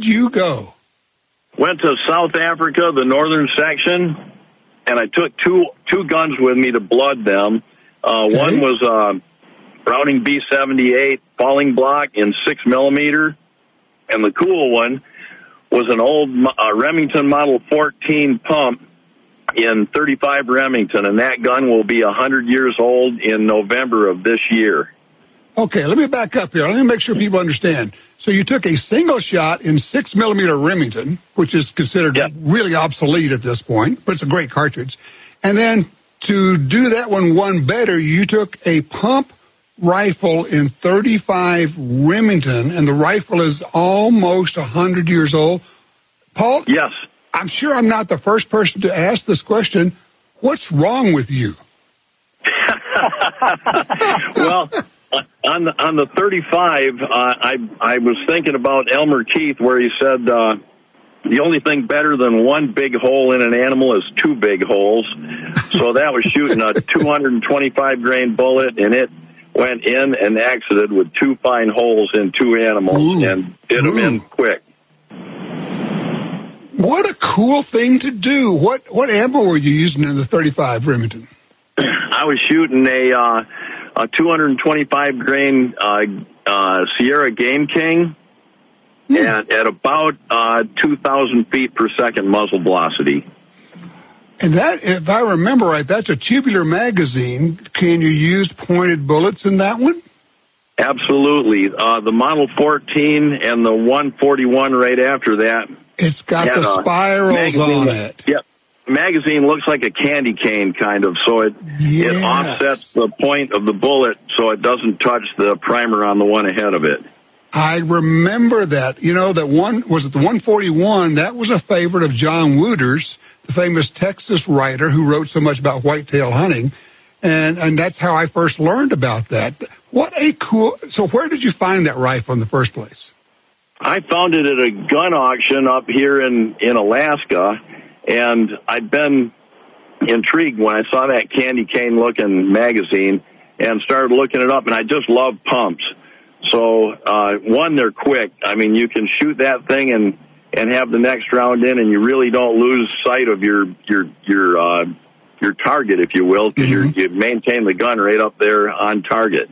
you go? Went to South Africa, the northern section, and I took two guns with me to blood them. Okay. One was Browning B-78 falling block in 6mm, and the cool one was an old Remington Model 14 pump in 35 Remington, and that gun will be 100 years old in November of this year. Okay, let me back up here. Let me make sure people understand. So you took a single shot in 6mm Remington, which is considered really obsolete at this point, but it's a great cartridge. And then to do that one better, you took a pump rifle in 35 Remington, and the rifle is almost 100 years old. Paul? Yes. I'm sure I'm not the first person to ask this question. What's wrong with you? Well, on the 35, I was thinking about Elmer Keith, where he said the only thing better than one big hole in an animal is two big holes. So that was shooting a 225 grain bullet, and it went in and exited with two fine holes in two animals and did them in quick. What a cool thing to do. What ammo were you using in the 35 Remington? I was shooting a 225 grain Sierra Game King and at about 2,000 feet per second muzzle velocity. And that, if I remember right, that's a tubular magazine. Can you use pointed bullets in that one? Absolutely. The Model 14 and the 141 right after that. It's got the spirals on it. Yep. Magazine looks like a candy cane, kind of, so it offsets the point of the bullet so it doesn't touch the primer on the one ahead of it. I remember that. You know, that one, was it the 141? That was a favorite of John Wooters, the famous Texas writer who wrote so much about whitetail hunting, and that's how I first learned about that. What a cool... So where did you find that rifle in the first place? I found it at a gun auction up here in Alaska, and I'd been intrigued when I saw that candy cane-looking magazine and started looking it up, and I just love pumps. So, one, they're quick. I mean, you can shoot that thing and have the next round in, and you really don't lose sight of your target, if you will, because you maintain the gun right up there on target.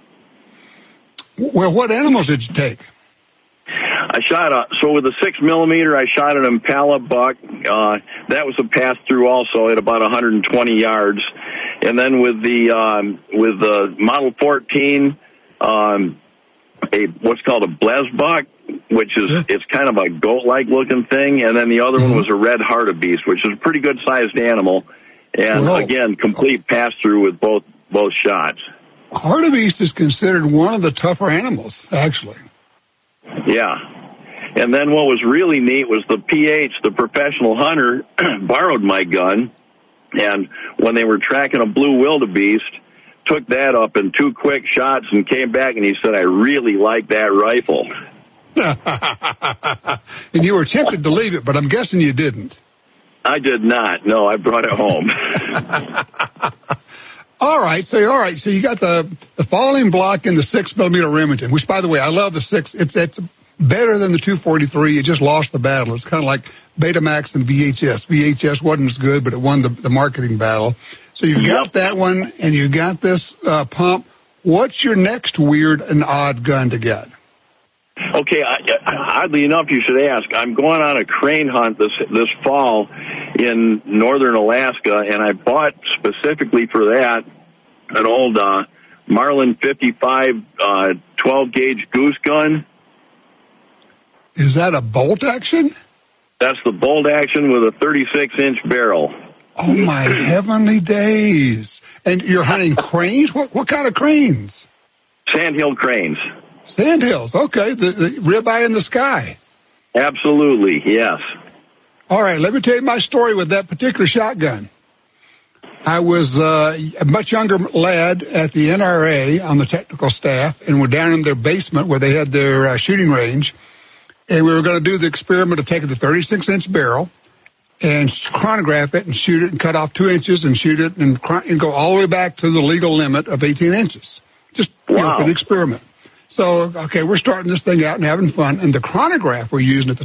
Well, what animals did you take? I shot so with a 6mm, I shot an Impala buck. That was a pass-through also at about 120 yards. And then with the Model 14, what's called a Blez buck, which is, it's kind of a goat-like looking thing. And then the other one was a red hartebeest, which is a pretty good-sized animal. And again, complete pass-through with both shots. Hartebeest is considered one of the tougher animals, actually. Yeah. And then what was really neat was the PH, the professional hunter, borrowed my gun, and when they were tracking a blue wildebeest, took that up in 2 quick shots and came back and he said, I really like that rifle. And you were tempted to leave it, but I'm guessing you didn't. I did not. No, I brought it home. All right, so you got the falling block in the 6mm Remington, which, by the way, I love the 6. It's better than the 243. It just lost the battle. It's kind of like Betamax and VHS. VHS wasn't as good, but it won the marketing battle. So you've got that one, and you got this pump. What's your next weird and odd gun to get? Okay, oddly enough, you should ask. I'm going on a crane hunt this fall in northern Alaska, and I bought specifically for that an old Marlin 55 12-gauge goose gun. Is that a bolt action? That's the bolt action with a 36-inch barrel. Oh, my heavenly days. And you're hunting cranes? What kind of cranes? Sandhill cranes. Sandhills, okay. The ribeye in the sky. Absolutely, yes. All right, let me tell you my story with that particular shotgun. I was a much younger lad at the NRA on the technical staff, and we're down in their basement where they had their shooting range, and we were going to do the experiment of taking the 36-inch barrel and chronograph it and shoot it and cut off 2 inches and shoot it and go all the way back to the legal limit of 18 inches. Just for the experiment. So, okay, we're starting this thing out and having fun, and the chronograph we're using at the